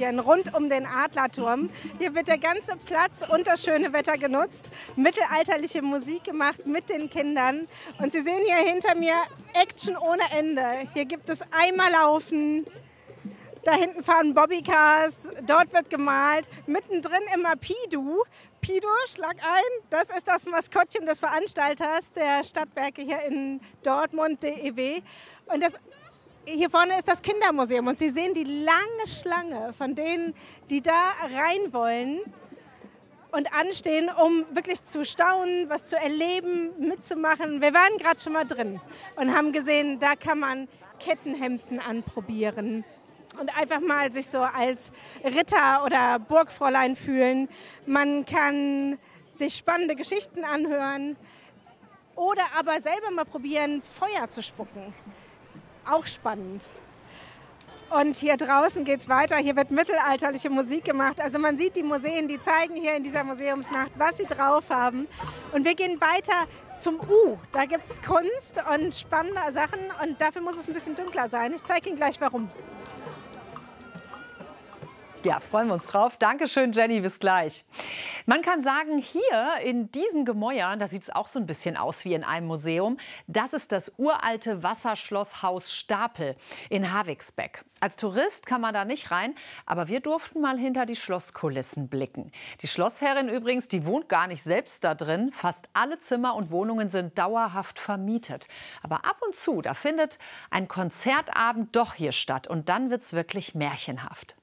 ausprobieren, rund um den Adlerturm. Hier wird der ganze Platz und das schöne Wetter genutzt, mittelalterliche Musik gemacht mit den Kindern. Und Sie sehen hier hinter mir Action ohne Ende. Hier gibt es Eimerlaufen, da hinten fahren Bobbycars, dort wird gemalt, mittendrin immer Pidu. Pidu, schlag ein, das ist das Maskottchen des Veranstalters der Stadtwerke hier in Dortmund, DEW. Und hier vorne ist das Kindermuseum und Sie sehen die lange Schlange von denen, die da rein wollen und anstehen, um wirklich zu staunen, was zu erleben, mitzumachen. Wir waren gerade schon mal drin und haben gesehen, da kann man Kettenhemden anprobieren und einfach mal sich so als Ritter oder Burgfräulein fühlen. Man kann sich spannende Geschichten anhören oder aber selber mal probieren, Feuer zu spucken. Auch spannend. Und hier draußen geht es weiter. Hier wird mittelalterliche Musik gemacht. Also man sieht die Museen, die zeigen hier in dieser Museumsnacht, was sie drauf haben. Und wir gehen weiter zum U. Da gibt es Kunst und spannende Sachen. Und dafür muss es ein bisschen dunkler sein. Ich zeige Ihnen gleich, warum. Ja, freuen wir uns drauf. Dankeschön, Jenny. Bis gleich. Man kann sagen, hier in diesen Gemäuern, da sieht es auch so ein bisschen aus wie in einem Museum, das ist das uralte Wasserschlosshaus Stapel in Havixbeck. Als Tourist kann man da nicht rein, aber wir durften mal hinter die Schlosskulissen blicken. Die Schlossherrin übrigens, die wohnt gar nicht selbst da drin. Fast alle Zimmer und Wohnungen sind dauerhaft vermietet. Aber ab und zu, da findet ein Konzertabend doch hier statt und dann wird's wirklich märchenhaft.